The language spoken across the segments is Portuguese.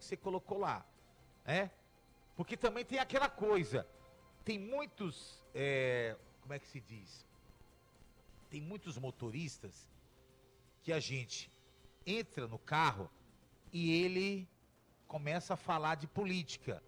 você colocou lá, né? Porque também tem aquela coisa, tem muitos, como é que se diz? Tem muitos motoristas que a gente entra no carro e ele começa a falar de política.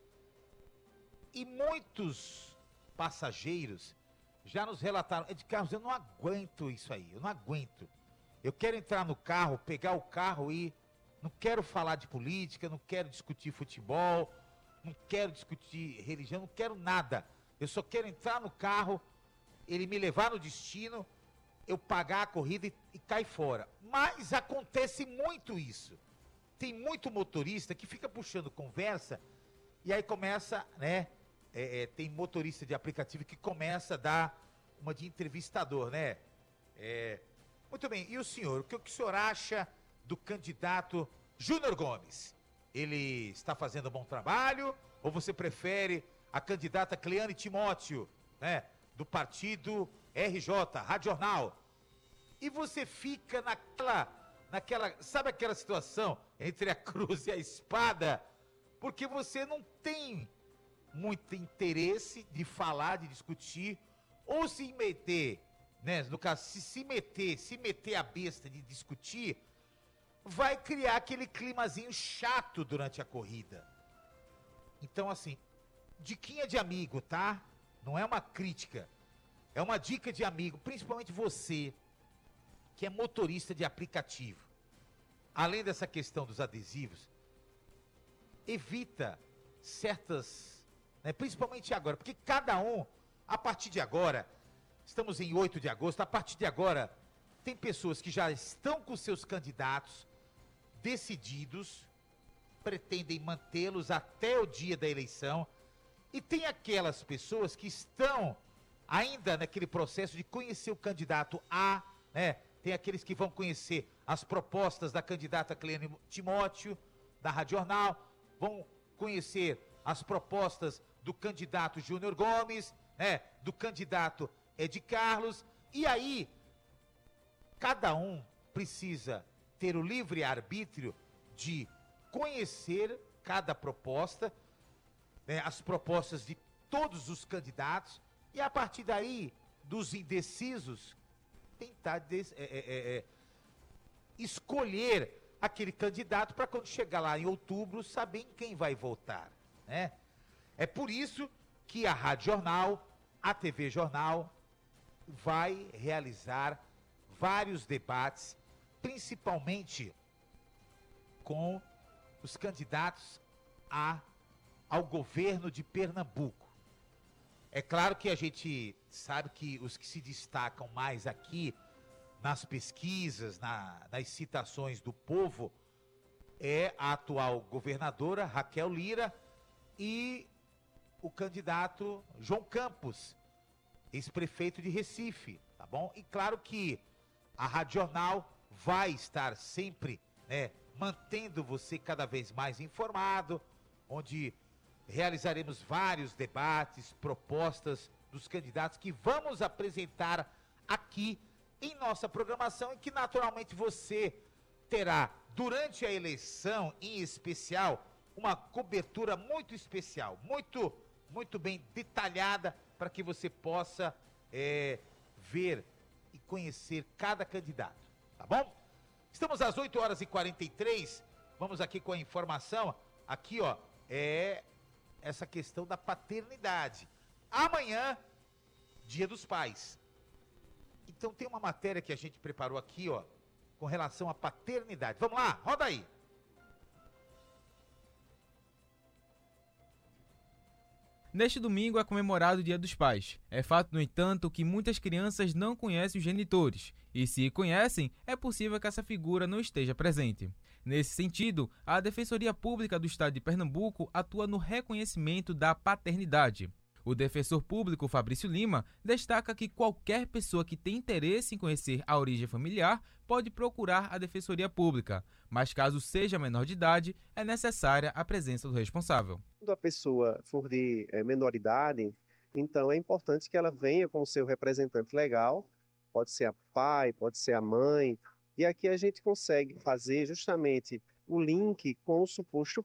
E muitos passageiros já nos relataram, Carlos, eu não aguento isso aí, eu não aguento. Eu quero entrar no carro, pegar o carro e não quero falar de política, não quero discutir futebol, não quero discutir religião, não quero nada. Eu só quero entrar no carro, ele me levar no destino, eu pagar a corrida e cair fora. Mas acontece muito isso. Tem muito motorista que fica puxando conversa e aí começa, né? Tem motorista de aplicativo que começa a dar uma de entrevistador, né? Muito bem, e o senhor? O que o senhor acha do candidato Júnior Gomes? Ele está fazendo um bom trabalho? Ou você prefere a candidata Cleane Timóteo, né? Do partido RJ, Rádio Jornal? E você fica naquela, sabe aquela situação entre a cruz e a espada? Porque você não tem muito interesse de falar, de discutir, ou se meter, né? No caso, se meter a besta de discutir, vai criar aquele climazinho chato durante a corrida. Então, assim, diquinha de amigo, tá? Não é uma crítica, é uma dica de amigo, principalmente você, que é motorista de aplicativo. Além dessa questão dos adesivos, evita certas, né, principalmente agora, porque cada um, a partir de agora, estamos em 8 de agosto, a partir de agora, tem pessoas que já estão com seus candidatos decididos, pretendem mantê-los até o dia da eleição, e tem aquelas pessoas que estão ainda naquele processo de conhecer o candidato A, né? Tem aqueles que vão conhecer as propostas da candidata Cleane Timóteo, da Rádio Jornal, vão conhecer as propostas do candidato Júnior Gomes, né? Do candidato Ed Carlos, e aí cada um precisa ter o livre arbítrio de conhecer cada proposta, né, as propostas de todos os candidatos, e a partir daí, dos indecisos, tentar escolher aquele candidato para quando chegar lá em outubro, saber em quem vai votar, né? É por isso que a Rádio Jornal, a TV Jornal, vai realizar vários debates, principalmente com os candidatos ao governo de Pernambuco. É claro que a gente sabe que os que se destacam mais aqui nas pesquisas, nas citações do povo, é a atual governadora Raquel Lira e o candidato João Campos, ex-prefeito de Recife, tá bom? E claro que a Rádio Jornal vai estar sempre, né, mantendo você cada vez mais informado, onde realizaremos vários debates, propostas dos candidatos que vamos apresentar aqui em nossa programação e que naturalmente você terá durante a eleição em especial uma cobertura muito especial, muito bem detalhada para que você possa ver e conhecer cada candidato, tá bom? Estamos às 8h43, vamos aqui com a informação, aqui ó, essa questão da paternidade. Amanhã, Dia dos Pais. Então tem uma matéria que a gente preparou aqui, ó, com relação à paternidade. Vamos lá, roda aí. Neste domingo é comemorado o Dia dos Pais. É fato, no entanto, que muitas crianças não conhecem os genitores, e se conhecem, é possível que essa figura não esteja presente. Nesse sentido, a Defensoria Pública do Estado de Pernambuco atua no reconhecimento da paternidade. O defensor público Fabrício Lima destaca que qualquer pessoa que tem interesse em conhecer a origem familiar pode procurar a Defensoria Pública, mas caso seja menor de idade, é necessária a presença do responsável. Quando a pessoa for de menor idade, então é importante que ela venha com o seu representante legal, pode ser a pai, pode ser a mãe, e aqui a gente consegue fazer justamente o link com o suposto